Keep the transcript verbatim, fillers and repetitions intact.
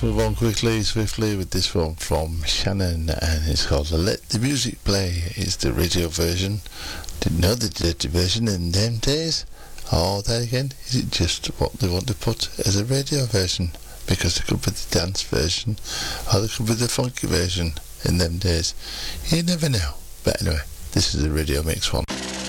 let's move on quickly, swiftly with this one from Shannon, and it's called Let the Music Play. It's the radio version. Didn't know they did the version in them days. Oh, then again, is it just what they want to put as a radio version? Because they could be the dance version, or they could be the funky version in them days. You never know. But anyway, this is a radio mix one.